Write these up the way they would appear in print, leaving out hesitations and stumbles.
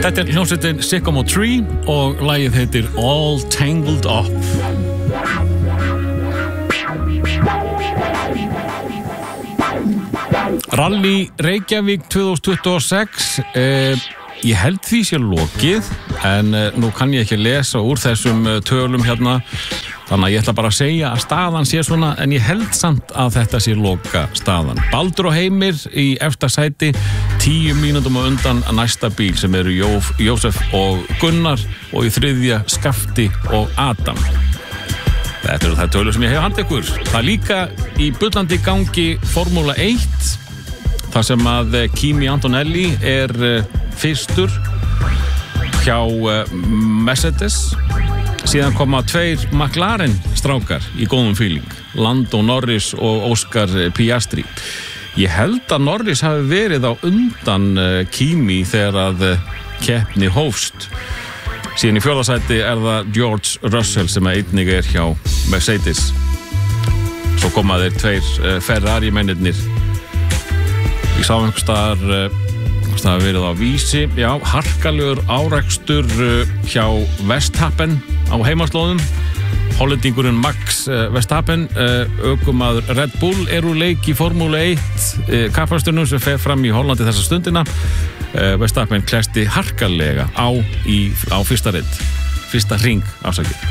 Þetta hljómsveitin Sycamore Tree og lagið heitir All Tangled Up. Rally Reykjavík 2026, ég held því sé lokið, en nú kann ég ekki lesa úr þessum tölum hérna, þannig að ég ætla bara að segja að staðan sé svona, en ég held samt að þetta sé loka staðan. Baldur og Heimir í efsta sæti, 10 mínútum á undan næsta bíl sem eru Jósef og Gunnar og í þriðja Skafti og Adam. Þetta eru það tölur sem ég hef handið ykkur. Það er líka í bullandi gangi Formúla 1, þar sem að Kimi Antonelli er fyrstur hjá Mercedes. Síðan koma 2 McLaren strákar í góðum feeling, Lando Norris og Oscar Piastri. Ég held að Norris hafi verið á undan Kimi þegar að keppni hófst. Síðan í 4. sæti er það George Russell sem einnig er hjá Mercedes. Svo koma þeir 2 Ferrari mennirnir. Ég sá einhvers staðar það hafi verið á Vísi, já, harkalegur árekstur hjá Verstappen á heimaslóðum. Hollendingurinn Max Verstappen, ökumaður Red Bull, er úr leik í Formúlu 1 kappakstrinum sem fer fram í Hollandi þessa stundina. Verstappen klesti harkalega á fyrsta hring, afsakið.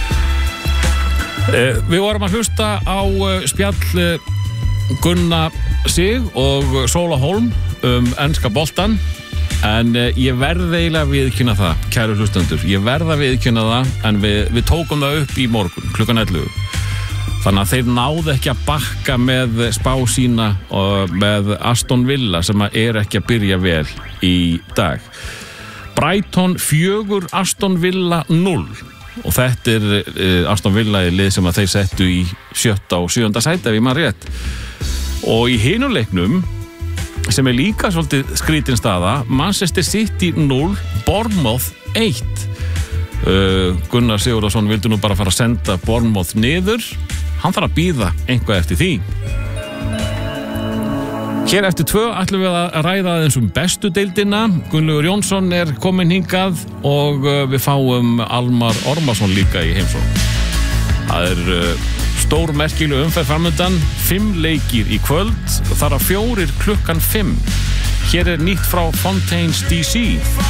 Við vorum að hlusta á spjall Gunna Sig og Sóla Hólm enska boltan, en ég verð eiginlega viðurkenna það, kæru hlustendur, ég verð að viðurkenna það, en við tókum það upp í morgun klukkan 11. Þannig að þeir náðu ekki að bakka með spá sína og með Aston Villa sem er ekki að byrja vel í dag. Brighton 4, Aston Villa 0, og þetta er Aston Villa í lið sem að þeir settu í 7. og 7. sæti ef ég man rétt. Og í hinum leiknum, sem er líka svolítið skrítin staða, Manchester City 0, Bournemouth 1. Gunnar Sigurðarsson vildi nú bara fara að senda Bournemouth niður. Hann þarf að bíða einhvað eftir því. Hér eftir 2 ætlum við að ræða aðeins bestu deildina. Gunnlaugur Jónsson er kominn hingað og við fáum Almar Ormarsson líka í heimsókn. Það er stór merkileg umferð framundan, 5 leikir í kvöld, þar af 4 klukkan 5. Hér er nýtt frá Fontaine's DC.